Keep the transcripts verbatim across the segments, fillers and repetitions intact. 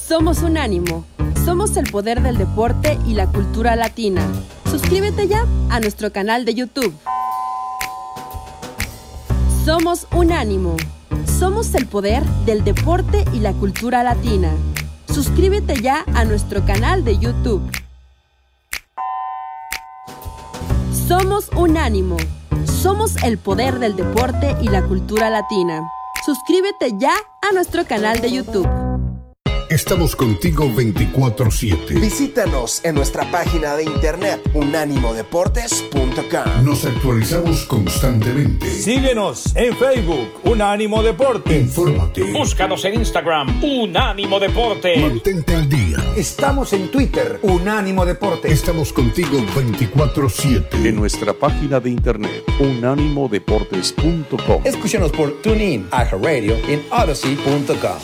Somos Unánimo. Somos el poder del deporte y la cultura latina. Suscríbete ya a nuestro canal de YouTube. Somos Unánimo. Somos el poder del deporte y la cultura latina. Suscríbete ya a nuestro canal de YouTube. Somos Unánimo. Somos el poder del deporte y la cultura latina. Suscríbete ya a nuestro canal de YouTube. Estamos contigo veinticuatro siete. Visítanos en nuestra página de internet unánimo deportes punto com. Nos actualizamos constantemente. Síguenos en Facebook, Unánimo Deportes. Infórmate. Búscanos en Instagram, Unánimo Deportes. Mantente al día. Estamos en Twitter, Unánimo Deportes. Estamos contigo veinticuatro siete. En nuestra página de internet, unánimo deportes punto com. Escúchanos por TuneIn, iHeartRadio y en Odyssey punto com.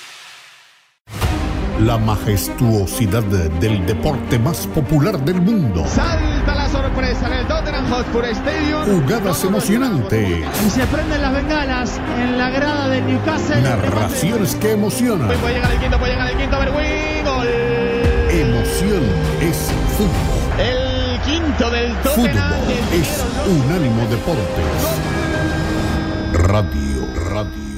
La majestuosidad del deporte más popular del mundo. Salta la sorpresa en el Tottenham Hotspur Stadium. Jugadas emocionantes. Y se prenden las bengalas en la grada de Newcastle. Narraciones que emocionan. Puede llegar el quinto, puede llegar el quinto, Berwin. Gol. Emoción es fútbol. El quinto del Tottenham. Fútbol es Unánimo Deportes. Radio, radio.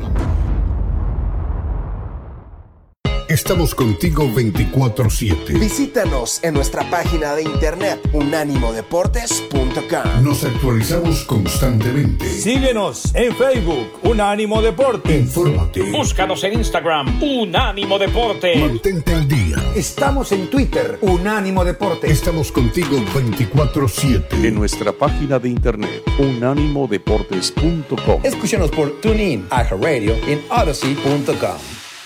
Estamos contigo veinticuatro siete. Visítanos en nuestra página de internet unánimo deportes punto com. Nos actualizamos constantemente. Síguenos en Facebook, Unánimo Deportes. Infórmate. Búscanos en Instagram, Unánimo Deportes. Mantente al día. Estamos en Twitter, Unánimo Deportes. Estamos contigo veinticuatro siete. En nuestra página de internet, unánimo deportes punto com. Escúchanos por TuneIn, iHeartRadio y en Odyssey punto com.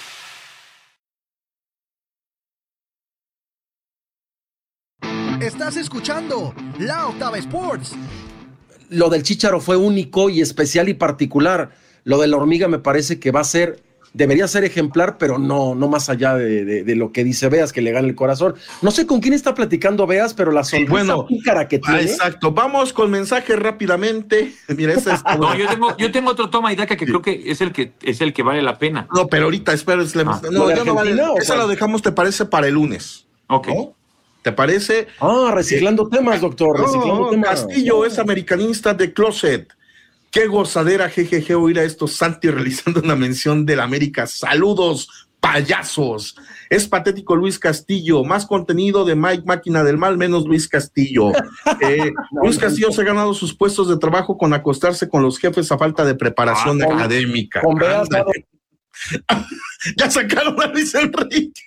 Estás escuchando La Octava Sports. Lo del Chícharo fue único y especial y particular. Lo de la hormiga me parece que va a ser, debería ser ejemplar, pero no, no más allá de, de, de lo que dice Beas, que le gana el corazón. No sé con quién está platicando Beas, pero la sonrisa bueno, pícara que tiene. Exacto, vamos con mensajes rápidamente. Mira, ese es no, yo tengo, yo tengo otro toma y daca que sí. creo que es el que es el que vale la pena. No, pero ahorita, espera, es la, ah, no, ya no vale. Esa lo dejamos, ¿te parece? Para el lunes. Ok. ¿No? ¿Te parece? Ah, reciclando eh, temas, doctor. No, reciclando temas. Castillo no. es americanista de closet. Qué gozadera, jejeje, oír a estos Santi realizando una mención del América. Saludos, payasos. Es patético Luis Castillo. Más contenido de Mike Máquina del Mal, menos Luis Castillo. Eh, no, Luis Castillo no. se ha ganado sus puestos de trabajo con acostarse con los jefes a falta de preparación ah, académica. Con Beas, ya sacaron a Luis Enrique.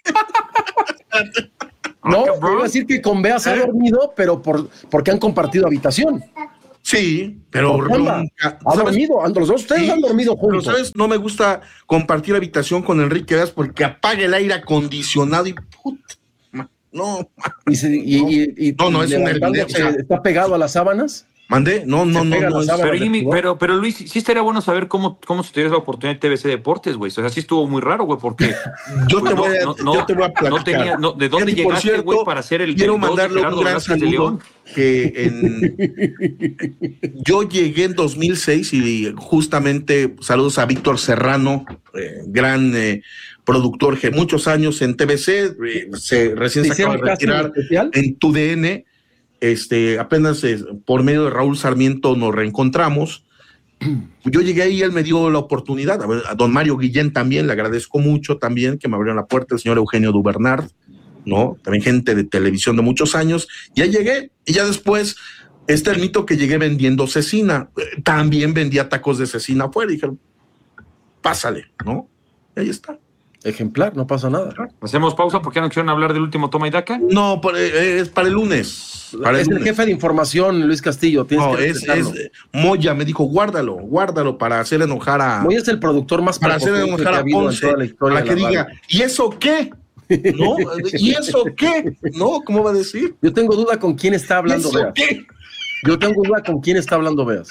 No, voy a decir que con Bea se ha dormido, pero por, porque han compartido habitación. Sí, pero nunca. Ha dormido, los dos ustedes sí, han dormido juntos. Pero, ¿sabes? No me gusta compartir habitación con Enrique Beas porque apaga el aire acondicionado y puta, no. Y, se, y, no, y, y, no, no, es un hervidero, o sea, ¿está pegado a las sábanas? ¿Mandé? No, no, no. no es... pero, Jimmy, pero, pero Luis, sí estaría bueno saber cómo, cómo se te dio la oportunidad de T V C Deportes, güey. O sea, sí estuvo muy raro, güey, porque yo, pues, te voy a, no, no, yo te voy a platicar. No tenía, no, ¿de dónde y llegaste, güey, para hacer el quiero el mandarle un gran Vázquez saludo que en, yo llegué en dos mil seis y justamente saludos a Víctor Serrano, eh, gran eh, productor que muchos años en T V C, eh, se recién se acaba de retirar en Tu D N. Este, apenas eh, por medio de Raúl Sarmiento nos reencontramos. Yo llegué ahí y él me dio la oportunidad. A, ver, a don Mario Guillén también, le agradezco mucho también que me abrieron la puerta, el señor Eugenio Dubernard, ¿no? También gente de televisión de muchos años. Ya llegué y ya después está el mito que llegué vendiendo cecina. Eh, también vendía tacos de cecina afuera y dijeron, pásale, ¿no? Y ahí está. Ejemplar, no pasa nada. ¿Hacemos pausa porque no quieren hablar del último toma y daca? No, eh, es para el lunes. Para es el, el lunes. jefe de información, Luis Castillo. Tienes no, que es, es Moya, me dijo, guárdalo, guárdalo para hacer enojar a... Moya es el productor más para hacer enojar a Ponce, para que diga, ¿y eso qué? ¿No? ¿Y eso qué? ¿No? ¿Cómo va a decir? Yo tengo duda con quién está hablando ¿Y eso qué? Yo tengo duda con quién está hablando Beas.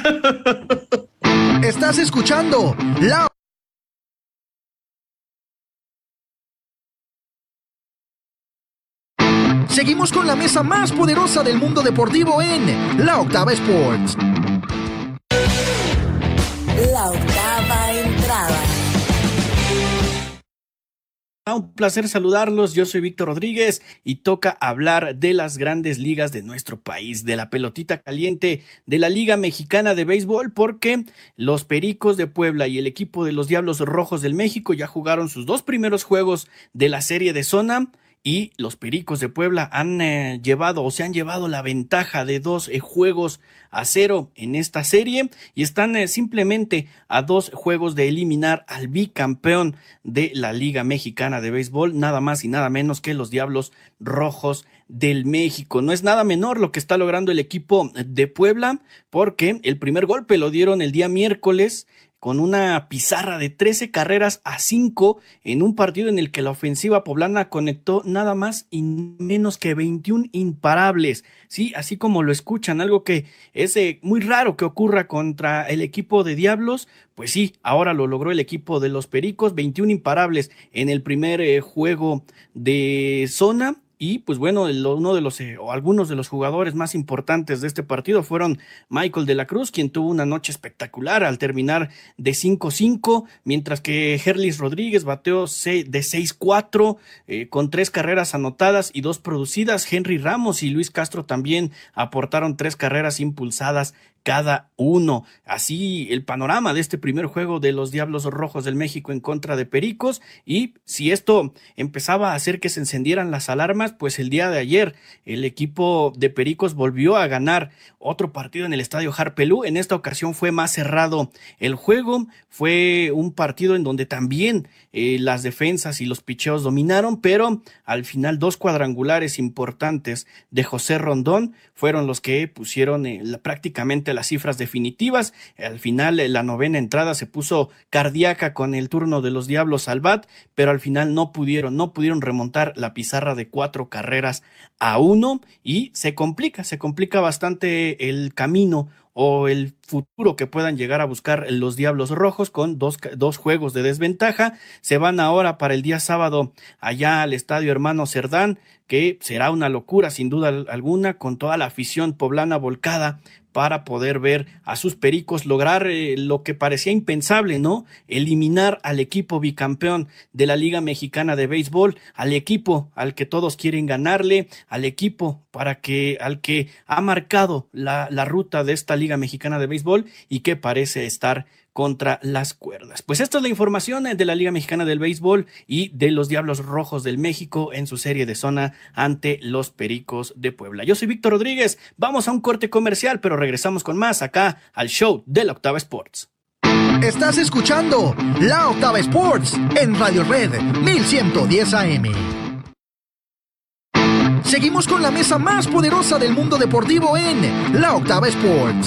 Estás escuchando La Seguimos con la mesa más poderosa del mundo deportivo en La Octava Sports. La Octava Entrada. Un placer saludarlos, yo soy Víctor Rodríguez y toca hablar de las grandes ligas de nuestro país, de la pelotita caliente de la Liga Mexicana de Béisbol, porque los Pericos de Puebla y el equipo de los Diablos Rojos del México ya jugaron sus dos primeros juegos de la serie de zona. Y los Pericos de Puebla han eh, llevado o se han llevado la ventaja de dos eh, juegos a cero en esta serie y están eh, simplemente a dos juegos de eliminar al bicampeón de la Liga Mexicana de Béisbol, nada más y nada menos que los Diablos Rojos del México. No es nada menor lo que está logrando el equipo de Puebla, porque el primer golpe lo dieron el día miércoles con una pizarra de trece carreras a cinco en un partido en el que la ofensiva poblana conectó nada más y menos que veintiún imparables. Sí, así como lo escuchan, algo que es eh, muy raro que ocurra contra el equipo de Diablos. Pues sí, ahora lo logró el equipo de los Pericos, veintiún imparables en el primer eh, juego de zona. Y pues bueno, uno de los eh, o algunos de los jugadores más importantes de este partido fueron Michael de la Cruz, quien tuvo una noche espectacular al terminar de cinco cinco, mientras que Herlis Rodríguez bateó de seis cuatro eh, con tres carreras anotadas y dos producidas. Henry Ramos y Luis Castro también aportaron tres carreras impulsadas cada uno. Así el panorama de este primer juego de los Diablos Rojos del México en contra de Pericos, y si esto empezaba a hacer que se encendieran las alarmas, pues el día de ayer el equipo de Pericos volvió a ganar otro partido en el estadio Harpelú. En esta ocasión fue más cerrado el juego, fue un partido en donde también eh, las defensas y los picheos dominaron, pero al final dos cuadrangulares importantes de José Rondón fueron los que pusieron eh, la, prácticamente las cifras definitivas. Al final eh, la novena entrada se puso cardíaca con el turno de los Diablos al bat, pero al final no pudieron, no pudieron remontar la pizarra de cuatro carreras a uno y se complica, se complica bastante el camino o el futuro que puedan llegar a buscar los Diablos Rojos con dos, dos juegos de desventaja. Se van ahora para el día sábado allá al Estadio Hermano Cerdán, que será una locura sin duda alguna, con toda la afición poblana volcada para poder ver a sus Pericos lograr eh, lo que parecía impensable, ¿no? Eliminar al equipo bicampeón de la Liga Mexicana de Béisbol, al equipo al que todos quieren ganarle, al equipo para que, al que ha marcado la, la ruta de esta Liga Mexicana de Béisbol y que parece estar contra las cuerdas. Pues esta es la información de la Liga Mexicana del Béisbol y de los Diablos Rojos del México en su serie de zona ante los Pericos de Puebla. Yo soy Víctor Rodríguez, vamos a un corte comercial, pero regresamos con más acá al show de La Octava Sports. Estás escuchando La Octava Sports en Radio Red mil ciento diez A M. Seguimos con la mesa más poderosa del mundo deportivo en La Octava Sports.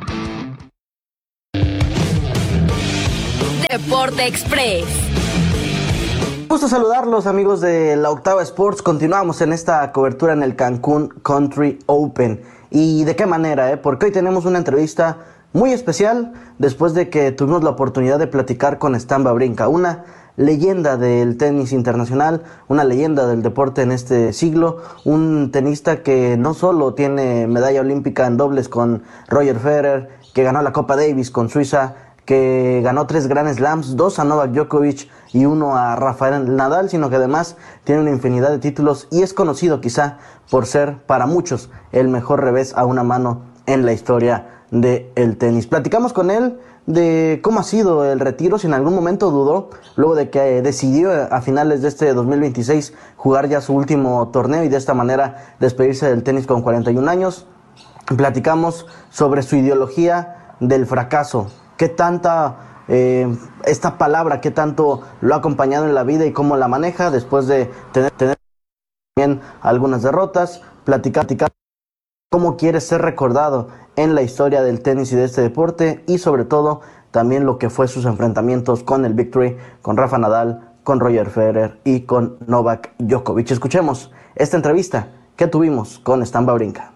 Deporte Express. Gusto saludarlos, amigos de La Octava Sports. Continuamos en esta cobertura en el Cancún Country Open. ¿Y de qué manera? Eh? Porque hoy tenemos una entrevista muy especial después de que tuvimos la oportunidad de platicar con Stan Wawrinka, una leyenda del tenis internacional, una leyenda del deporte en este siglo, un tenista que no solo tiene medalla olímpica en dobles con Roger Federer, que ganó la Copa Davis con Suiza, que ganó tres Grand Slams, dos a Novak Djokovic y uno a Rafael Nadal, sino que además tiene una infinidad de títulos y es conocido quizá por ser para muchos el mejor revés a una mano en la historia del tenis. Platicamos con él de cómo ha sido el retiro, si en algún momento dudó, luego de que decidió a finales de este dos mil veintiséis jugar ya su último torneo y de esta manera despedirse del tenis con cuarenta y un años. Platicamos sobre su ideología del fracaso, qué tanta eh, esta palabra, qué tanto lo ha acompañado en la vida y cómo la maneja después de tener, tener también algunas derrotas. Platicar, platicar cómo quiere ser recordado en la historia del tenis y de este deporte, y sobre todo también lo que fue sus enfrentamientos con el Victory, con Rafa Nadal, con Roger Federer y con Novak Djokovic. Escuchemos esta entrevista que tuvimos con Stan Wawrinka.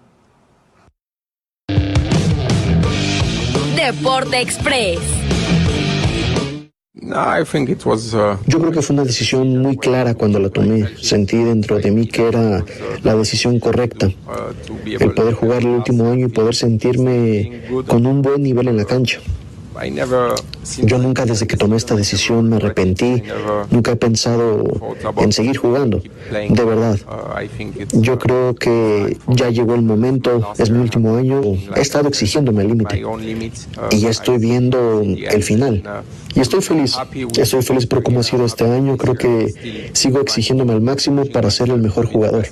Deporte Express. Yo creo que fue una decisión muy clara cuando la tomé. Sentí dentro de mí que era la decisión correcta. El poder jugar el último año y poder sentirme con un buen nivel en la cancha. Yo nunca desde que tomé esta decisión me arrepentí, nunca he pensado en seguir jugando, de verdad. Yo creo que ya llegó el momento, es mi último año, he estado exigiéndome al límite y ya estoy viendo el final. Y estoy feliz, estoy feliz por cómo ha sido este año, creo que sigo exigiéndome al máximo para ser el mejor jugador.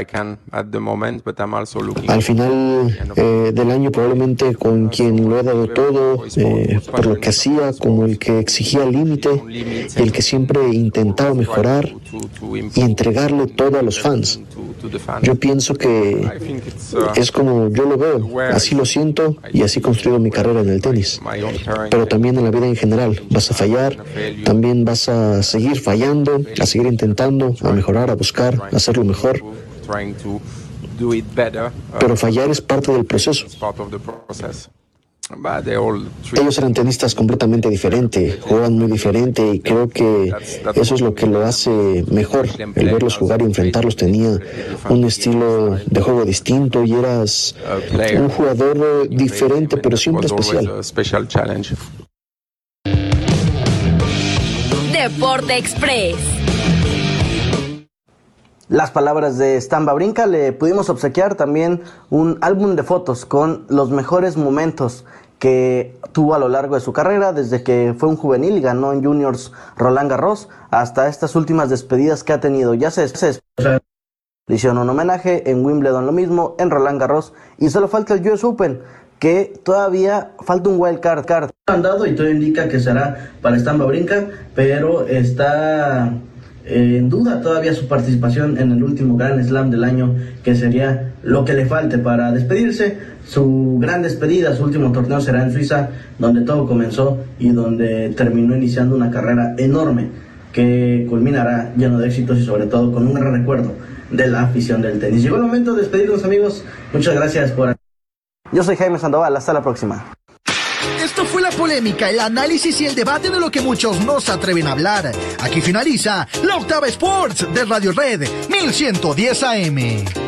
Al final eh, del año probablemente con quien lo he dado todo, eh, por lo que hacía, como el que exigía el límite, el que siempre intentaba mejorar y entregarle todo a los fans. Yo pienso que es como yo lo veo, así lo siento y así he construido mi carrera en el tenis. Pero también en la vida en general, vas a fallar, también vas a seguir fallando, a seguir intentando, a mejorar, a buscar, a hacerlo mejor. Pero fallar es parte del proceso. Ellos eran tenistas completamente diferentes, juegan muy diferente y creo que eso es lo que lo hace mejor. El verlos jugar y enfrentarlos tenía un estilo de juego distinto y eras un jugador diferente pero siempre especial. Deporte Express. Las palabras de Stan Wawrinka. Le pudimos obsequiar también un álbum de fotos con los mejores momentos que tuvo a lo largo de su carrera, desde que fue un juvenil y ganó en juniors Roland Garros, hasta estas últimas despedidas que ha tenido. Ya se, se le hicieron un homenaje, en Wimbledon lo mismo, en Roland Garros, y solo falta el U S Open, que todavía falta un wild card. card. Andado y todo indica que será para Stan Wawrinka, pero está en duda todavía su participación en el último Grand Slam del año, que sería lo que le falte para despedirse. Su gran despedida, su último torneo será en Suiza, donde todo comenzó y donde terminó iniciando una carrera enorme que culminará lleno de éxitos y sobre todo con un gran recuerdo de la afición del tenis. Llegó el momento de despedirnos, amigos. Muchas gracias por... Yo soy Jaime Sandoval, hasta la próxima. Esto fue la polémica, el análisis y el debate de lo que muchos no se atreven a hablar. Aquí finaliza la Octava Sports de Radio Red mil ciento diez A M.